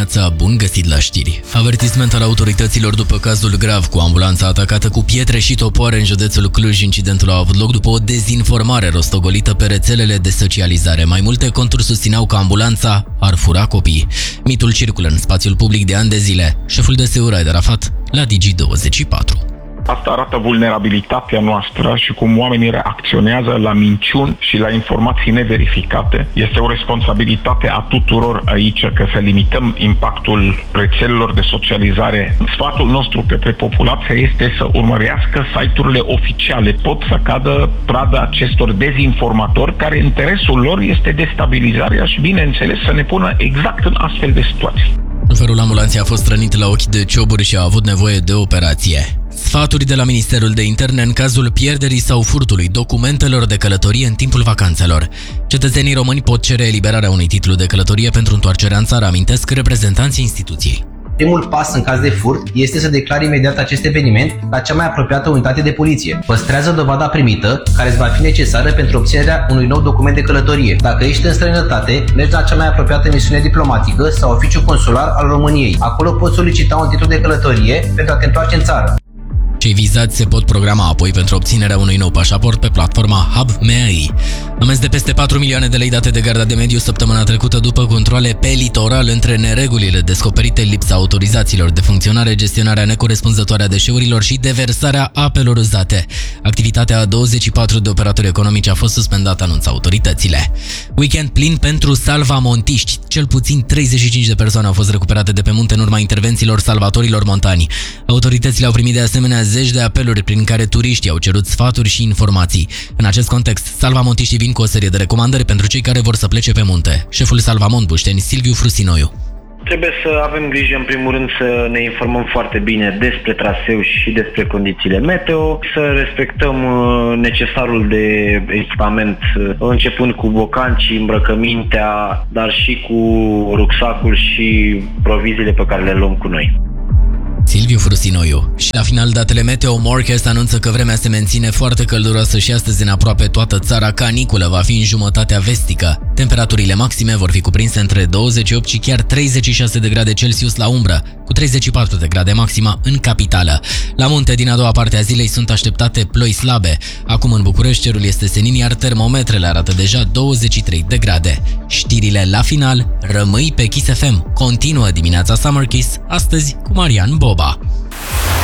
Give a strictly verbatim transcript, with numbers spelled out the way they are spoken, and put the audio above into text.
dimineața, bun găsit la știri. Avertisment al autorităților după cazul grav cu ambulanța atacată cu pietre și topoare în județul Cluj. Incidentul a avut loc după o dezinformare rostogolită pe rețelele de socializare. Mai multe conturi susțineau că ambulanța ar fura copii. Mitul circulă în spațiul public de ani de zile. Șeful D S U Raed Arafat la Digi douăzeci și patru. Asta arată vulnerabilitatea noastră și cum oamenii reacționează la minciuni și la informații neverificate. Este o responsabilitate a tuturor aici că să limităm impactul rețelelor de socializare. Sfatul nostru către populație este să urmărească site-urile oficiale. Pot să cadă pradă acestor dezinformatori care interesul lor este destabilizarea și, bineînțeles, să ne pună exact în astfel de situații. Șoferul ambulanței a fost rănit la ochi de cioburi și a avut nevoie de operație. Sfaturi de la Ministerul de Interne în cazul pierderii sau furtului documentelor de călătorie în timpul vacanțelor. Cetățenii români pot cere eliberarea unui titlu de călătorie pentru întoarcerea în țară, amintesc reprezentanții instituției. Primul pas în caz de furt este să declari imediat acest eveniment la cea mai apropiată unitate de poliție. Păstrează dovada primită, care îți va fi necesară pentru obținerea unui nou document de călătorie. Dacă ești în străinătate, mergi la cea mai apropiată misiune diplomatică sau oficiu consular al României. Acolo poți solicita un titlu de călătorie pentru a te întoarce în țară. Cei vizați se pot programa apoi pentru obținerea unui nou pașaport pe platforma Hub M A I. Amenzi de peste patru milioane de lei date de Garda de Mediu săptămâna trecută după controale pe litoral. Între neregulile descoperite, lipsa autorizațiilor de funcționare, gestionarea necorespunzătoare a deșeurilor și deversarea apelor uzate. Activitatea a douăzeci și patru de operatori economici a fost suspendată, anunță autoritățile. Weekend plin pentru salvamontiști. Cel puțin treizeci și cinci de persoane au fost recuperate de pe munte în urma intervențiilor salvatorilor montani. Autoritățile au primit de asemenea zeci de apeluri prin care turiștii au cerut sfaturi și informații. În acest context, salvamontiștii vin cu o serie de recomandări pentru cei care vor să plece pe munte. Șeful Salvamont Bușteni, Silviu Frusinoiu. Trebuie să avem grijă, în primul rând, să ne informăm foarte bine despre traseu și despre condițiile meteo, să respectăm necesarul de echipament, începând cu bocancii, îmbrăcămintea, dar și cu rucsacul și proviziile pe care le luăm cu noi. Silviu Frusinoiu. Și la final, datele Meteo Morecast anunță că vremea se menține foarte călduroasă și astăzi în aproape toată țara. Caniculă va fi în jumătatea vestică. Temperaturile maxime vor fi cuprinse între douăzeci și opt și chiar treizeci și șase de grade Celsius la umbră, cu treizeci și patru de grade maxima în capitală. La munte, din a doua parte a zilei, sunt așteptate ploi slabe. Acum în București cerul este senin, iar termometrele arată deja douăzeci și trei de grade. Știrile la final, rămâi pe Kiss F M. Continuă dimineața Summer Kiss, astăzi cu Marian Boba.